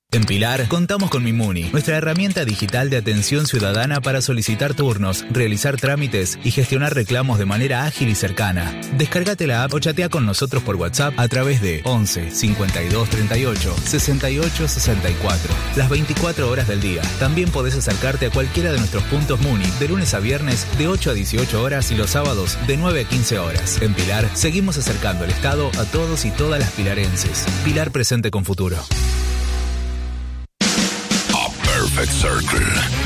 En Pilar, contamos con Mimuni, nuestra herramienta digital de atención ciudadana para solicitar turnos, realizar trámites y gestionar reclamos de manera ágil y cercana. Descárgate la app o chatea con nosotros por WhatsApp a través de 11 52 38 68 64. Las 24 horas del día. También podés acercarte a cualquiera de nuestros puntos Muni de lunes a viernes de 8 a 18 horas y los sábados de 9 a 15 horas. En Pilar, seguimos acercando el Estado a todos y todas las pilarenses. Pilar presente con futuro. Perfect Circle.